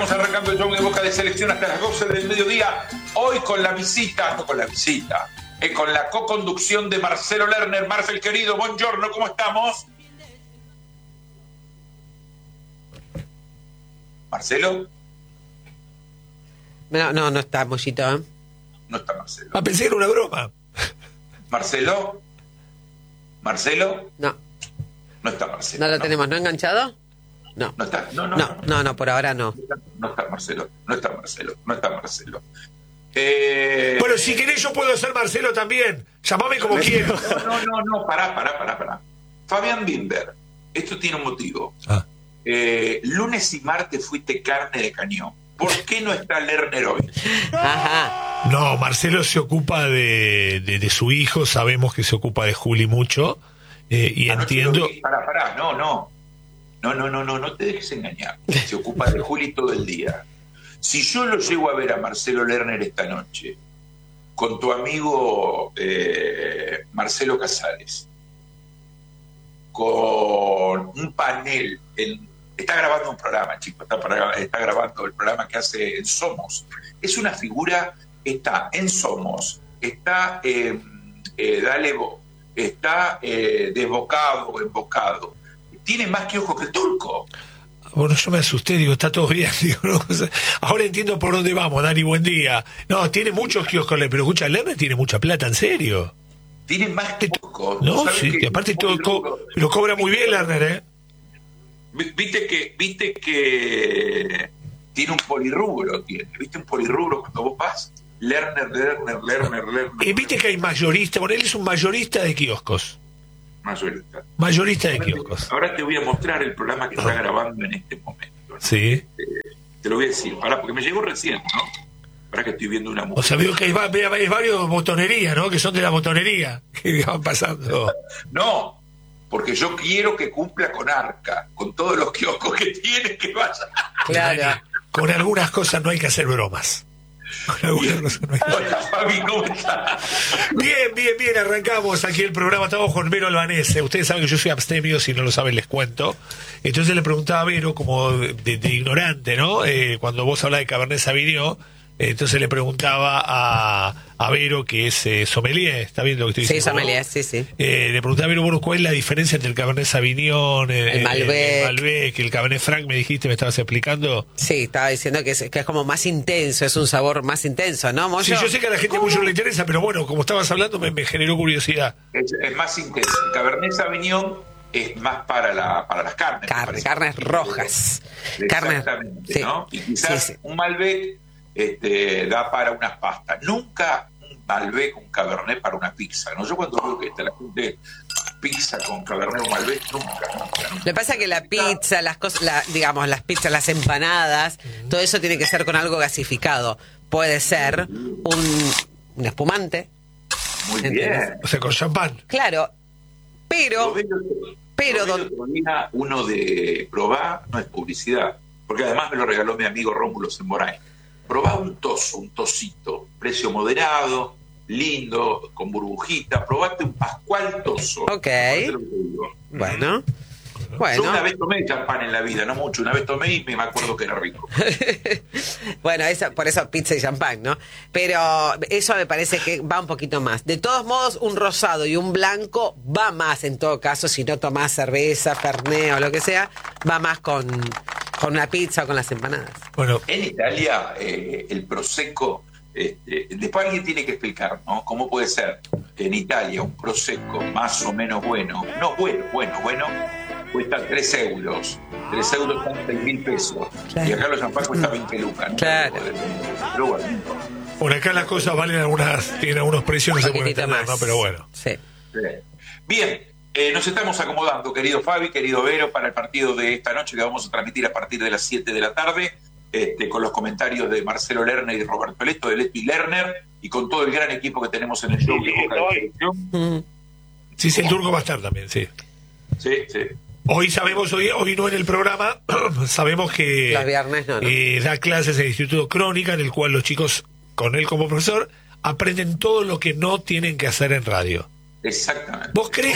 Estamos arrancando el show de Boca de Selección hasta las 12 del mediodía. Hoy con la visita, con la co-conducción de Marcelo Lerner. Marcel, querido, buongiorno, ¿cómo estamos? ¿Marcelo? No está, Mollito, ¿eh? No está Marcelo. Pensé que era una broma. ¿Marcelo? No. No está Marcelo. ¿No lo tenemos, no enganchado? No. No está. No, por ahora no. No está Marcelo. Bueno, si querés yo puedo ser Marcelo también. Llamame como quieras. No, pará. Fabián Bimber, esto tiene un motivo. Lunes y martes fuiste carne de cañón. ¿Por qué no está Lerner hoy? Ajá. No, Marcelo se ocupa de su hijo, sabemos que se ocupa de Juli mucho, y entiendo... Pará, no te dejes engañar. Se ocupa de Juli todo el día. Si yo lo llego a ver a Marcelo Lerner esta noche, con tu amigo Marcelo Casares, con un panel, está grabando un programa, chicos, está grabando el programa que hace en Somos. Es una figura, está en Somos, está Dale Vos, está desbocado o embocado. Tiene más que ojo que el turco. Bueno, yo me asusté, digo, está todo bien. Digo, no, ahora entiendo por dónde vamos, Dani, buen día. No, tiene muchos kioscos, pero escucha, Lerner tiene mucha plata, en serio. Tiene más que ojo. No, sí, que aparte todo lo cobra muy bien Lerner, ¿eh? Viste que tiene un polirrubro, ¿viste un polirrubro cuando vos vas? Lerner. Y viste que hay mayorista, bueno, él es un mayorista de kioscos. Mayorista de kioscos. Ahora te voy a mostrar el programa que está grabando en este momento, ¿no? Sí. Te lo voy a decir, porque me llegó recién, ¿no? Para que estoy viendo una música. O sea, veo que hay varios botonerías, ¿no? Que son de la botonería, que van pasando. No, porque yo quiero que cumpla con Arca, con todos los kioscos que tiene, que vaya. Claro. Con algunas cosas no hay que hacer bromas. Hola, Fabi, ¿cómo estás? Bien, arrancamos aquí el programa. Estamos con Vero Albanese. Ustedes saben que yo soy abstemio, si no lo saben les cuento. Entonces le preguntaba a Vero, como de ignorante, ¿no? Cuando vos hablás de Cabernet Sauvignon, entonces le preguntaba a Vero, que es sommelier, ¿está bien lo que estoy diciendo? Sí, sommelier, sí. Le preguntaba a Vero, bueno, ¿cuál es la diferencia entre el Cabernet Sauvignon, el Malbec, el Cabernet Franc, me dijiste, me estabas explicando? Sí, estaba diciendo que es como más intenso, es un sabor más intenso, ¿no, Moyo? Sí, yo sé que a la gente mucho no le interesa, pero bueno, como estabas hablando, me generó curiosidad. Es más intenso. El Cabernet Sauvignon es más para las carnes. Carnes rojas. Exactamente, sí. ¿no? Y quizás un Malbec da para unas pastas. Nunca un Malbec, un Cabernet para una pizza, ¿no? Yo cuando veo que está la gente pizza con Cabernet o Malbec, nunca. Lo que pasa es que la pizza, las cosas, digamos, las pizzas, las empanadas, todo eso tiene que ser con algo gasificado. Puede ser un espumante. Muy bien. O sea, con champán. Claro, pero uno de probá, no es publicidad, porque además me lo regaló mi amigo Rómulo Semboray. Probá un tosito, precio moderado, lindo, con burbujita. Probate un Pascual Toso. Ok. Bueno. Yo una vez tomé champán en la vida, no mucho. Una vez tomé y me acuerdo que era rico. Bueno, por eso pizza y champán, ¿no? Pero eso me parece que va un poquito más. De todos modos, un rosado y un blanco va más, en todo caso, si no tomás cerveza, fernet o lo que sea, va más con la pizza o con las empanadas. Bueno, en Italia, el Prosecco, después alguien tiene que explicar, ¿no? ¿Cómo puede ser que en Italia un Prosecco más o menos bueno, cuesta 3 euros. 3 euros están 6.000 pesos. Claro. Y acá los champán cuesta 20 lucas, ¿no? Claro. Pero bueno. Por acá las cosas tienen algunos precios, no se pueden entender, ¿no? Pero bueno. Sí. Bien, nos estamos acomodando, querido Fabi, querido Vero, para el partido de esta noche que vamos a transmitir a partir de las 7 de la tarde, con los comentarios de Marcelo Lerner y Roberto Leto, de Leto y Lerner, y con todo el gran equipo que tenemos en el show de Boca de Selección. Sí, el turco va a estar también, sí. Sí. Hoy sabemos, hoy no en el programa, sabemos que los viernes no. Da clases en el Instituto Crónica, en el cual los chicos, con él como profesor, aprenden todo lo que no tienen que hacer en radio. Exactamente. ¿Vos crees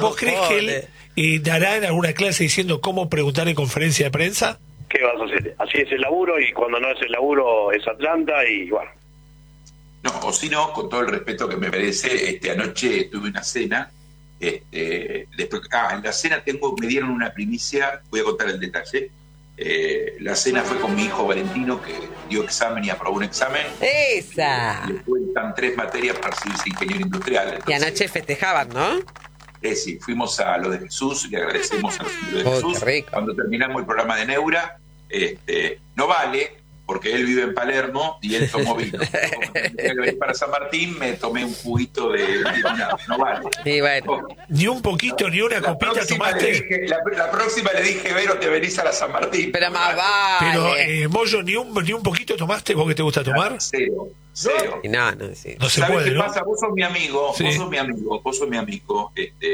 que él dará en alguna clase diciendo cómo preguntar en conferencia de prensa? ¿Qué vas a hacer? Así si es el laburo, y cuando no es el laburo es Atlanta, y bueno. No, o si no, con todo el respeto que me merece, anoche tuve una cena, después, en la cena me dieron una primicia, voy a contar el detalle. La cena fue con mi hijo Valentino, que dio examen y aprobó un examen. ¡Esa! Le cuentan 3 materias para recibirse ingeniero industrial. Entonces, Y anoche festejaban, ¿no? sí, fuimos a lo de Jesús, le agradecemos a lo de Jesús. Qué rico. Cuando terminamos el programa de Neura, no vale, porque él vive en Palermo y él tomó vino. Como tenía que venir para San Martín, me tomé un juguito de limonada. No vale. Y bueno. Ni un poquito, ni una copita tomaste. La próxima le dije, Vero, te venís a la San Martín. Pero más vale. Pero, Moyo, ni un poquito tomaste, vos que te gusta tomar. Cero. Y no, sí. No se ¿Sabes puede, qué ¿no? pasa? Vos sos mi amigo, Sí. vos sos mi amigo,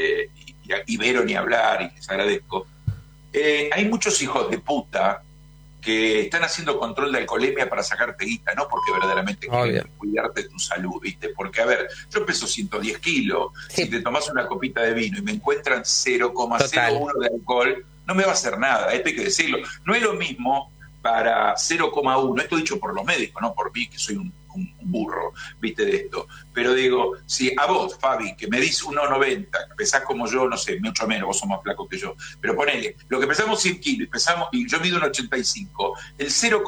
y Vero ni hablar, y les agradezco. Hay muchos hijos de puta que están haciendo control de alcoholemia para sacarte guita, no porque verdaderamente quieren cuidarte tu salud, ¿viste? Porque, a ver, yo peso 110 kilos, Sí. si te tomás una copita de vino y me encuentran 0,01 de alcohol, no me va a hacer nada, esto hay que decirlo. No es lo mismo para 0,1, esto dicho por los médicos, no por mí, que soy un burro, ¿viste? De esto. Pero digo, si a vos, Fabi, que medís 1,90, que pesás como yo, no sé, mucho menos, vos sos más flaco que yo, pero ponele, lo que pesamos 100 kilos y yo mido 1,85, el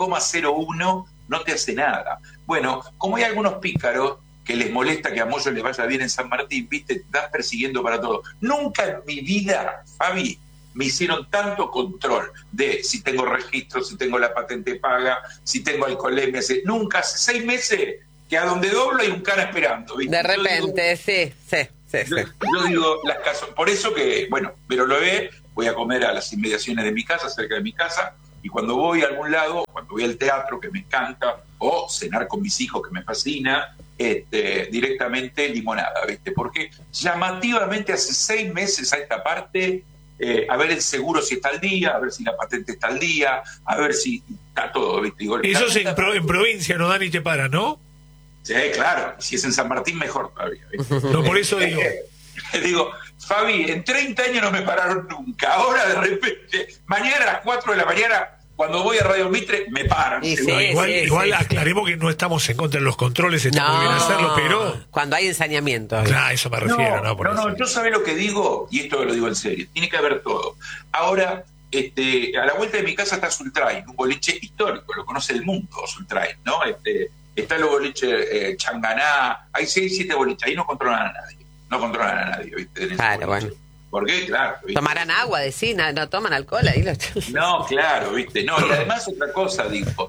0,01 no te hace nada. Bueno, como hay algunos pícaros que les molesta que a Moyo le vaya bien en San Martín, ¿viste? Te estás persiguiendo para todo. Nunca en mi vida, Fabi, me hicieron tanto control de si tengo registro, si tengo la patente paga, si tengo alcoholemia. Nunca, hace 6 meses que a donde doblo hay un cara esperando, ¿viste? De repente, sí. Yo digo las casas, por eso que, bueno, pero lo ve, voy a comer a las inmediaciones de mi casa, cerca de mi casa, y cuando voy a algún lado, cuando voy al teatro, que me encanta, o cenar con mis hijos, que me fascina, directamente limonada, ¿viste? Porque llamativamente hace 6 meses a esta parte, a ver el seguro si está al día, a ver si la patente está al día, a ver si está todo, ¿viste? Digo, Eso es en provincia, no dan ni te para, ¿no? Sí, claro, si es en San Martín mejor todavía, ¿viste? No, por eso digo. Digo, Fabi, en 30 años no me pararon nunca, ahora de repente, mañana a las 4 de la mañana, cuando voy a Radio Mitre, me paran. Y seguro. Igual aclaremos que no estamos en contra de los controles, está muy bien hacerlo, pero... Cuando hay ensañamiento. Claro, eso me refiero, ¿no? Por eso. Yo sabés lo que digo, y esto lo digo en serio, tiene que haber todo. Ahora, a la vuelta de mi casa está Sultrain, un boliche histórico, lo conoce el mundo, Sultrain, ¿no? Está el boliche Changaná, hay 6, 7 boliches, ahí no controlan a nadie, ¿viste? Claro, bueno. ¿Por qué? Claro. ¿viste? Tomarán agua, decís, no toman alcohol ahí. No, claro, ¿viste? No, y además otra cosa, digo,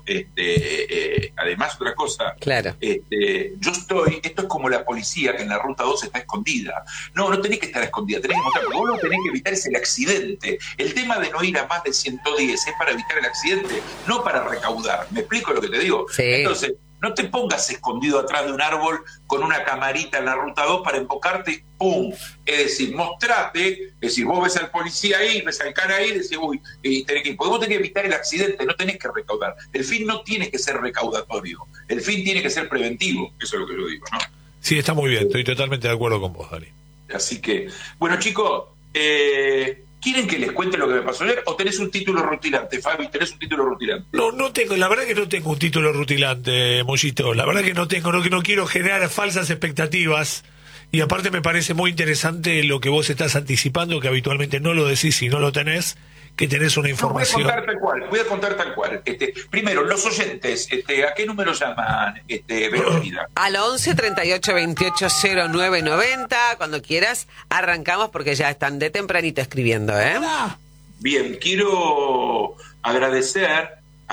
Claro. Esto es como la policía que en la ruta 2 está escondida. No tenés que estar escondida, tenés que mostrar, porque vos lo que tenés que evitar es el accidente. El tema de no ir a más de 110 es para evitar el accidente, no para recaudar. ¿Me explico lo que te digo? Sí. Entonces, no te pongas escondido atrás de un árbol con una camarita en la ruta 2 para enfocarte, ¡pum! Es decir, mostrate, es decir, vos ves al policía ahí, ves al cara ahí, decís, uy, porque vos tenés que evitar el accidente, no tenés que recaudar. El fin no tiene que ser recaudatorio, el fin tiene que ser preventivo, eso es lo que yo digo, ¿no? Sí, está muy bien, estoy totalmente de acuerdo con vos, Dani. Así que, bueno, chicos, ¿quieren que les cuente lo que me pasó ayer o tenés un título rutilante, Fabi? ¿Tenés un título rutilante? No tengo, la verdad que no tengo un título rutilante, Mollito. La verdad que no tengo, no quiero generar falsas expectativas. Y aparte me parece muy interesante lo que vos estás anticipando, que habitualmente no lo decís y no lo tenés, que tenés una información. Voy a contar tal cual. Primero, los oyentes, ¿a qué número llaman, Verónica? Al 11 38 28 09 90, cuando quieras, arrancamos porque ya están de tempranito escribiendo, ¿eh? Bien, quiero agradecer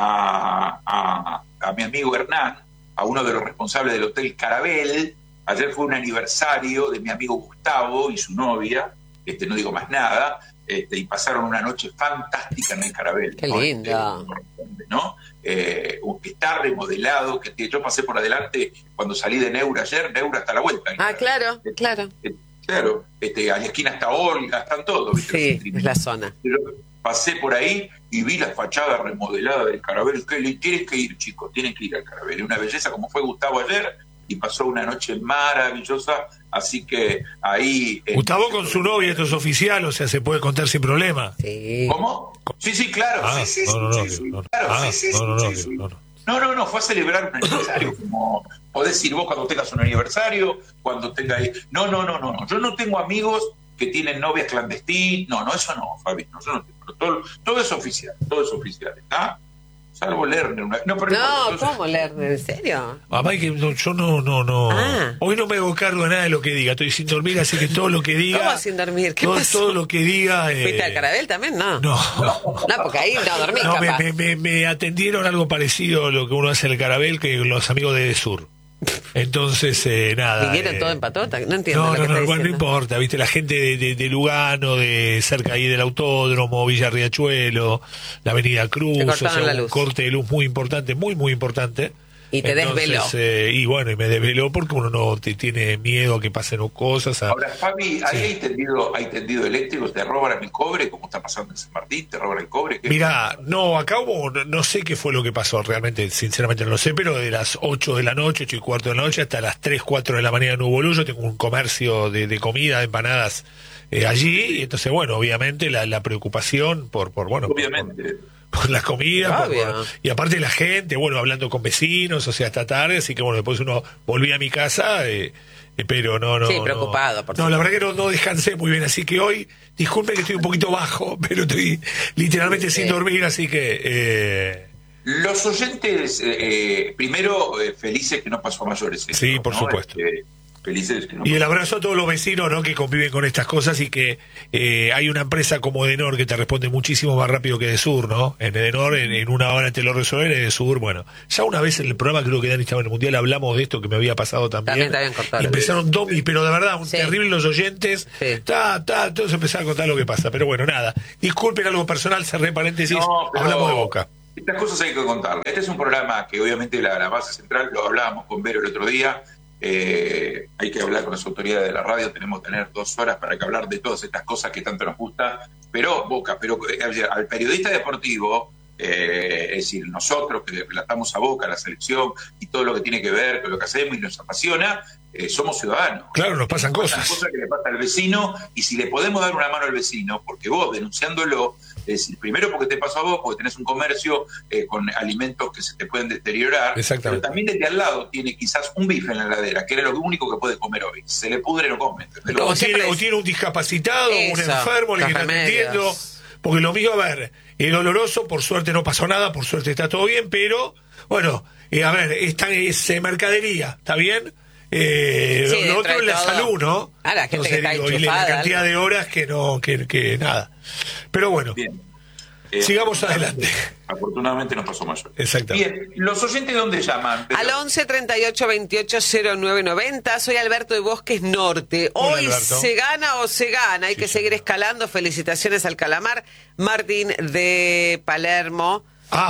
a mi amigo Hernán, a uno de los responsables del Hotel Carabel. Ayer fue un aniversario de mi amigo Gustavo y su novia, no digo más nada, y pasaron una noche fantástica en el Carabel. Qué lindo. ¿No? Está remodelado, que yo pasé por adelante cuando salí de Neura ayer, Neura está a la vuelta. Claro. Claro, a la esquina está Olga, están todos. Sí, es la zona. Yo pasé por ahí y vi la fachada remodelada del Carabel. Tienen que ir, chicos, tienen que ir al Carabel. Es una belleza como fue Gustavo ayer, y pasó una noche maravillosa, así que ahí... Gustavo con su novia, esto es oficial, o sea, se puede contar sin problema. Sí. ¿Cómo? Sí, claro, sí, No, fue a celebrar un aniversario, como podés ir vos cuando tengas un aniversario, cuando tengas... No, yo no tengo amigos que tienen novias clandestinas, no, eso no, Fabi, no, yo no tengo, todo es oficial, ¿está? Salvo Lerner. ¿Cómo Lerner? ¿En serio? Mamá, que yo no. Ah. Hoy no me hago cargo de nada de lo que diga. Estoy sin dormir, así que todo lo que diga. ¿Cómo sin dormir? ¿Qué pasó? Todo lo que diga. ¿Fuiste al Carabel también? No. No, porque ahí no dormís, capaz. me atendieron algo parecido a lo que uno hace en el Carabel, que los amigos de Sur. Entonces, nada. ¿Vinieron todo en patota? No entiendo. No importa, viste, la gente de Lugano, de cerca ahí del Autódromo, Villa Riachuelo, la Avenida Cruz, o sea, un corte de luz muy importante, muy importante. Y te desveló. Y me desveló porque uno no tiene miedo a que pasen cosas. Ahora, Fabi, ¿hay tendido eléctrico? ¿Te roban el cobre? ¿Cómo está pasando en San Martín? ¿Te roban el cobre? Mira, acá no sé qué fue lo que pasó realmente, sinceramente no lo sé, pero de las 8 de la noche, 8:15 de la noche, hasta las 3, 4 de la mañana no hubo luz. Yo tengo un comercio de comida, de empanadas allí, y entonces, obviamente la preocupación por la comida, y aparte la gente, hablando con vecinos, o sea, hasta tarde, así que después uno volvía a mi casa, pero no. Sí, preocupado. No, la verdad que no descansé muy bien, así que hoy, disculpe que estoy un poquito bajo, pero estoy literalmente sin dormir, así que... Los oyentes, primero, felices que no pasó a mayores. Sí, por supuesto. Felices que no y el abrazo a todos los vecinos, ¿no?, que conviven con estas cosas, y que hay una empresa como Edenor que te responde muchísimo más rápido que Edesur, ¿no? En Edenor, en una hora te lo resuelven. Edesur, ya una vez en el programa, creo que Dani estaba en el Mundial, hablamos de esto que me había pasado también. Te habían cortado. Y empezaron pero de verdad, terrible los oyentes. Sí. Todos empezaron a contar lo que pasa. Pero nada. Disculpen algo personal, cerré paréntesis, hablamos de Boca. Estas cosas hay que contarlas. Este es un programa que obviamente la base central, lo hablábamos con Vero el otro día. Hay que hablar con las autoridades de la radio, tenemos que tener 2 horas para que hablar de todas estas cosas que tanto nos gusta, pero Boca, al periodista deportivo, es decir, nosotros que le relatamos a Boca, la selección y todo lo que tiene que ver con lo que hacemos y nos apasiona, somos ciudadanos. Claro, nos pasan cosas. Cosas que le pasa al vecino, y si le podemos dar una mano al vecino, porque vos denunciándolo, es decir, primero porque te pasó a vos, porque tenés un comercio con alimentos que se te pueden deteriorar, pero también desde al lado tiene quizás un bife en la heladera, que era lo único que puede comer hoy. Se le pudre, no come. O tiene un discapacitado, un enfermo, le que está atendiendo. Porque lo mío, es doloroso, por suerte no pasó nada, por suerte está todo bien, pero, es mercadería, ¿está bien? Lo otro es la salud, ¿no? La gente que está y la cantidad de horas que nada. Pero bien. Sigamos adelante. Afortunadamente nos pasó mayor. Exactamente. Bien, ¿los oyentes dónde llaman? Al 11 38 28 09 90. Soy Alberto de Bosques Norte. Hola, Hoy Alberto. se gana o se gana. Hay que seguir escalando. Felicitaciones al Calamar. Martín de Palermo.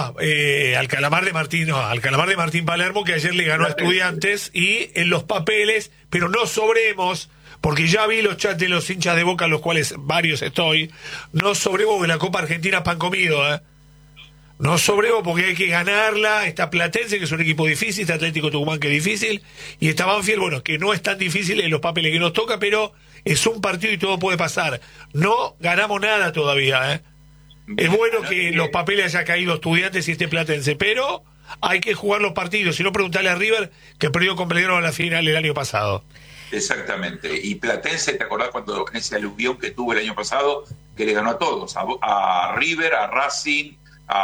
Al Calamar de Martín Palermo, que ayer le ganó a Estudiantes, y en los papeles, pero no sobremos, porque ya vi los chats de los hinchas de Boca, los cuales varios estoy, no sobremos que la Copa Argentina pan comido, no sobremos porque hay que ganarla. Está Platense, que es un equipo difícil, está Atlético Tucumán, que es difícil, y está Banfield, que no es tan difícil en los papeles que nos toca, pero es un partido y todo puede pasar. No ganamos nada todavía, Es bueno que los papeles haya caído Estudiantes y esté Platense, pero hay que jugar los partidos. Si no, preguntarle a River, que perdió con Belgrano en la final el año pasado. Exactamente. Y Platense, ¿te acordás cuando en ese aluvión que tuvo el año pasado, que le ganó a todos? A River, a Racing,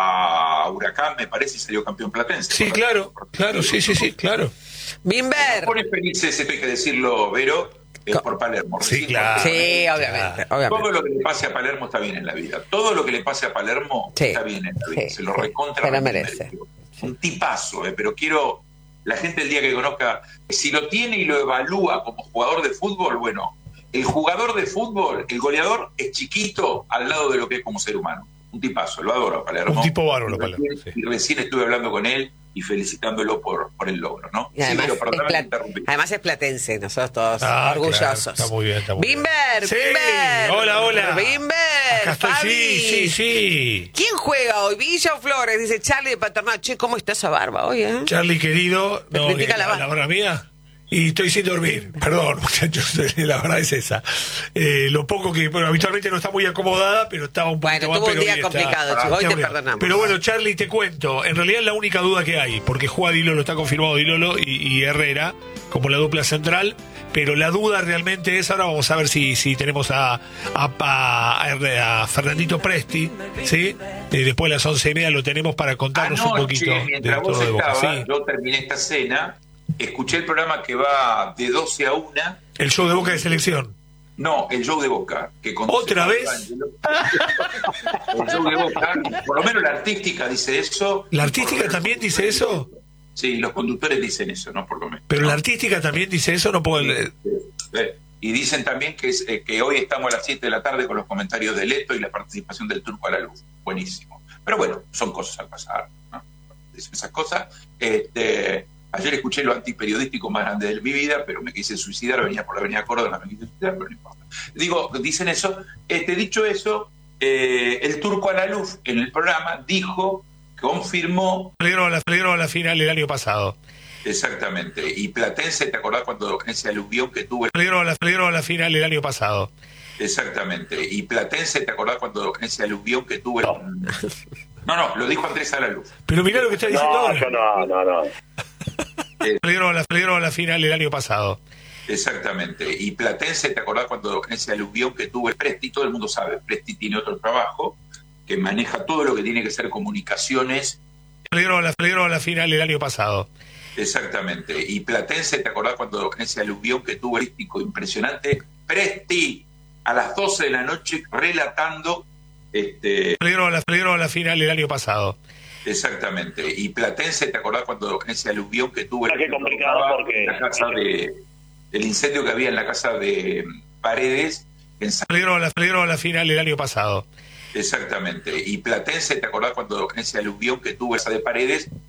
a Huracán, me parece, y salió campeón Platense. Sí, claro, sí, claro. Bimber. Nos pone felices, esto hay que decirlo, Vero, por Palermo. Sí, claro. Sí, obviamente. Todo lo que le pase a Palermo está bien en la vida. Todo lo que le pase a Palermo está bien en la vida. Se lo recontra. Se lo merece. Un tipazo, pero quiero... La gente el día que conozca, si lo tiene y lo evalúa como jugador de fútbol, el jugador de fútbol, el goleador, es chiquito al lado de lo que es como ser humano. Un tipazo, lo adoro a Palermo. Un tipo bárbaro, Palermo. Y recién estuve hablando con él y felicitándolo por el logro, ¿no? Y además, es platense, nosotros todos orgullosos. Claro, está muy bien. Bimber, sí, Bimber. Hola. Bimber, acá estoy, Fabi. Sí. ¿Quién juega hoy? Villa o Flores, dice Charlie de Paternal. Che, ¿cómo está esa barba hoy, Charlie, querido. ¿Me critica la barba? ¿La barba mía? Y estoy sin dormir, perdón, muchachos, la verdad es esa. Lo poco que, bueno, habitualmente no está muy acomodada, pero estaba un poquito más. Bueno, tuvo un día complicado, chicos, hoy te perdonamos. Pero bueno, Charlie, te cuento, en realidad es la única duda que hay, porque juega Dilolo, está confirmado Dilolo y Herrera como la dupla central, pero la duda realmente es, ahora vamos a ver si tenemos a Fernandito Presti, ¿sí? Después de las 11:30 lo tenemos para contarnos un poquito mientras vos estabas, yo terminé esta cena, escuché el programa que va de 12 a 1. El show de Boca de Selección. No, el show de Boca. Que ¿Otra vez? El show de Boca, por lo menos la artística dice eso. ¿La artística también dice eso? Sí, los conductores dicen eso, ¿no? Por lo menos. Pero la artística también dice eso, no puedo... Y dicen también que hoy estamos a las 7 de la tarde con los comentarios de Leto y la participación del Turco a la Luz. Buenísimo. Pero bueno, son cosas al pasar, ¿no? Dicen esas cosas. Ayer escuché lo antiperiodístico más grande de mi vida, pero me quise suicidar, venía por la avenida Córdoba, me quise suicidar, pero no importa. Digo, dicen eso. Dicho eso, el Turco a la Luz en el programa dijo, confirmó... Salieron a la final el año pasado. Exactamente. Y Platense, ¿te acordás cuando ese aluvión que tuvo? Salieron a la final el año pasado. Exactamente. Y Platense, ¿te acordás cuando ese aluvión que tuvo? No, lo dijo Andrés a la Luz. Pero mirá lo que está diciendo ahora. No. Salieron a la final el año pasado. Exactamente. Y Platense, ¿te acordás cuando ese aluvión que tuvo Presti? Todo el mundo sabe, Presti tiene otro trabajo que maneja todo lo que tiene que ser comunicaciones. Salieron a la final el año pasado. Exactamente. Y Platense, ¿te acordás cuando ese aluvión que tuvo impresionante? Presti, a las 12 de la noche, relatando... Salieron a la final el año pasado. Exactamente. Y Platense, ¿te acordás cuando ese aluvión que tuvo... Qué complicado porque... La casa el incendio que había en la casa de Paredes... Salieron a la final el año pasado. Exactamente. Y Platense, ¿te acordás cuando ese aluvión que tuvo esa de Paredes